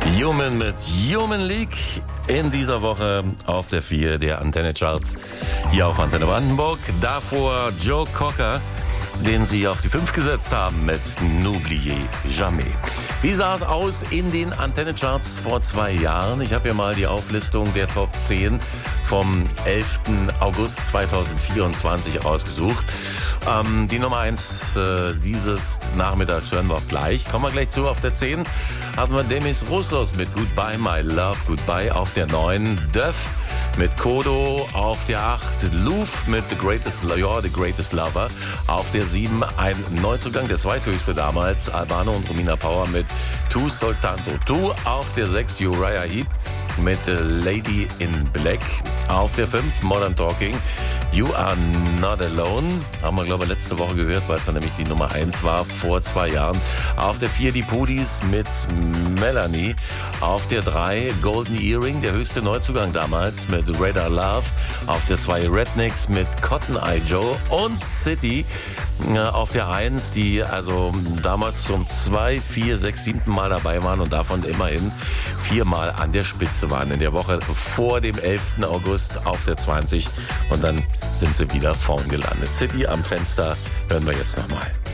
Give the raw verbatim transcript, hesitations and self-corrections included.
Human mit Human League in dieser Woche auf der vier der Antenne Charts hier auf Antenne Brandenburg. Davor Joe Cocker, den sie auf die fünf gesetzt haben mit N'oubliez jamais. Wie sah es aus in den Antenne Charts vor zwei Jahren? Ich habe hier mal die Auflistung der Top zehn vom elften August zweitausendvierundzwanzig ausgesucht. Ähm, die Nummer eins äh, dieses Nachmittags hören wir auch gleich. Kommen wir gleich zu. Auf der zehn hatten wir Demis Roussos mit Goodbye My Love, Goodbye. Auf der neun Duff mit Kodo. Auf der acht Louf mit The Greatest, You're the Greatest Lover. Auf der sieben ein Neuzugang, der zweithöchste damals, Albano und Romina Power mit Tu Soltanto Tu. Auf der sechs Uriah Heep mit Lady in Black. Auf der fünf Modern Talking, You Are Not Alone. Haben wir, glaube ich, letzte Woche gehört, weil es dann nämlich die Nummer eins war vor zwei Jahren. Auf der vier die Pudis mit Melanie. Auf der drei Golden Earring, der höchste Neuzugang damals mit Radar Love. Auf der zwei Rednecks mit Cotton Eye Joe und City. Auf der eins, die also damals zum zwei, vier, sechs, siebten Mal dabei waren und davon immerhin viermal an der Spitze waren in der Woche vor dem elften August auf der zwanzig und dann sind sie wieder vorn gelandet. City am Fenster hören wir jetzt nochmal.